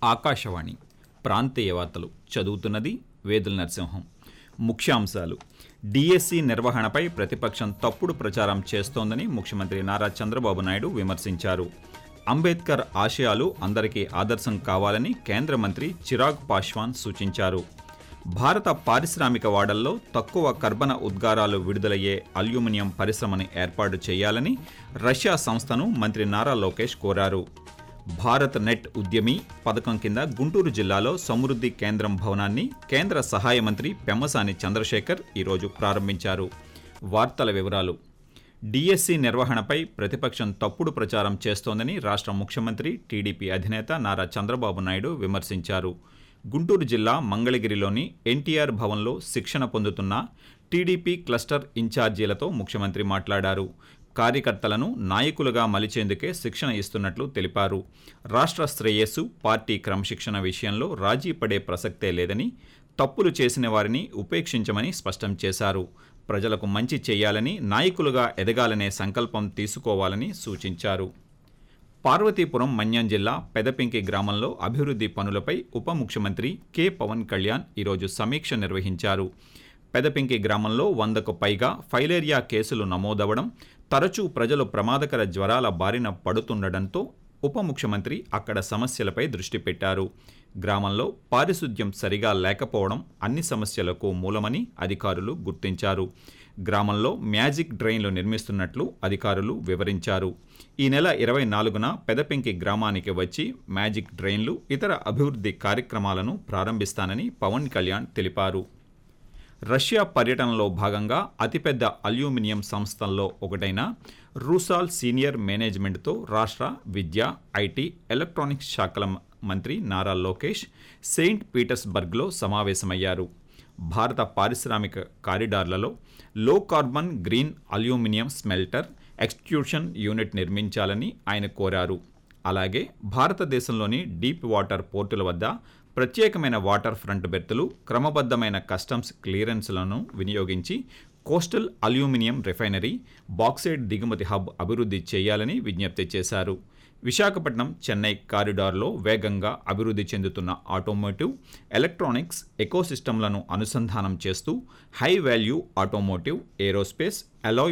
ఆకాశవాణి ప్రాంతీయ వార్తలు చదువుతున్నది వేదుల నరసింహం. ముఖ్యాంశాలు: డిఎస్సి నిర్వహణపై ప్రతిపక్షం తప్పుడు ప్రచారం చేస్తోందని ముఖ్యమంత్రి నారా చంద్రబాబు నాయుడు విమర్శించారు. అంబేద్కర్ ఆశయాలు అందరికీ ఆదర్శం కావాలని కేంద్ర మంత్రి చిరాగ్ పాశ్వాన్ సూచించారు. భారత పారిశ్రామిక వాడల్లో తక్కువ కర్బన ఉద్గారాలు విడుదలయ్యే అల్యూమినియం పరిశ్రమను ఏర్పాటు చేయాలని రష్యా సంస్థను మంత్రి నారా లోకేష్ కోరారు. భారత్ నెట్ ఉద్యమి పథకం కింద గుంటూరు జిల్లాలో సమృద్ధి కేంద్రం భవనాన్ని కేంద్ర సహాయ మంత్రి పెమ్మసాని చంద్రశేఖర్ ఈరోజు ప్రారంభించారు. వార్తల వివరాలు: డిఎస్సి నిర్వహణపై ప్రతిపక్షం తప్పుడు ప్రచారం చేస్తోందని రాష్ట్ర ముఖ్యమంత్రి టీడీపీ అధినేత నారా చంద్రబాబు నాయుడు విమర్శించారు. గుంటూరు జిల్లా మంగళగిరిలోని ఎన్టీఆర్ భవన్లో శిక్షణ పొందుతున్న టీడీపీ క్లస్టర్ ఇన్ఛార్జీలతో ముఖ్యమంత్రి మాట్లాడారు. కార్యకర్తలను నాయకులుగా మలిచేందుకే శిక్షణ ఇస్తున్నట్లు తెలిపారు. రాష్ట్ర శ్రేయస్సు, పార్టీ క్రమశిక్షణ విషయంలో రాజీ పడే ప్రసక్తే లేదని, తప్పులు చేసిన వారిని ఉపేక్షించమని స్పష్టం చేశారు. ప్రజలకు మంచి చేయాలని, నాయకులుగా ఎదగాలనే సంకల్పం తీసుకోవాలని సూచించారు. పార్వతీపురం మన్యం జిల్లా పెదపింకి గ్రామంలో అభివృద్ధి పనులపై ఉప ముఖ్యమంత్రి కె పవన్ కళ్యాణ్ ఈరోజు సమీక్ష నిర్వహించారు. పెదపింకి గ్రామంలో 100కు పైగా ఫైలేరియా కేసులు నమోదవడం, తరచూ ప్రజలు ప్రమాదకర జ్వరాల బారిన పడుతుండటంతో ఉప ముఖ్యమంత్రి అక్కడ సమస్యలపై దృష్టి పెట్టారు. గ్రామంలో పారిశుద్ధ్యం సరిగా లేకపోవడం అన్ని సమస్యలకు మూలమని అధికారులు గుర్తించారు. గ్రామంలో మ్యాజిక్ డ్రైన్లు నిర్మిస్తున్నట్లు అధికారులు వివరించారు. ఈ నెల 24న పెదపింకి గ్రామానికి వచ్చి మ్యాజిక్ డ్రైన్లు, ఇతర అభివృద్ధి కార్యక్రమాలను ప్రారంభిస్తానని పవన్ కళ్యాణ్ తెలిపారు. రష్యా పర్యటనలో భాగంగా అతిపెద్ద అల్యూమినియం సంస్థల్లో ఒకటైన రూసాల్ సీనియర్ మేనేజ్మెంట్తో రాష్ట్ర విద్య, ఐటీ, ఎలక్ట్రానిక్స్ శాఖల మంత్రి నారా లోకేష్ సెయింట్ పీటర్స్బర్గ్లో సమావేశమయ్యారు. భారత పారిశ్రామిక కారిడార్లలో లో carbon green aluminium smelter, extrusion unit నిర్మించాలని ఆయన కోరారు. అలాగే భారతదేశంలోని డీప్ వాటర్ పోర్టుల వద్ద ప్రత్యేకమైన వాటర్ ఫ్రంట్ బెర్తులు, క్రమబద్ధమైన కస్టమ్స్ క్లియరెన్స్లను వినియోగించి కోస్టల్ అల్యూమినియం రిఫైనరీ, బాక్సైట్ దిగుమతి హబ్ అభివృద్ధి చేయాలని విజ్ఞప్తి చేశారు. విశాఖపట్నం చెన్నై కారిడార్లో వేగంగా అభివృద్ధి చెందుతున్న ఆటోమోటివ్, ఎలక్ట్రానిక్స్ ఎకోసిస్టమ్లను అనుసంధానం చేస్తూ high value automotive, aerospace, Alai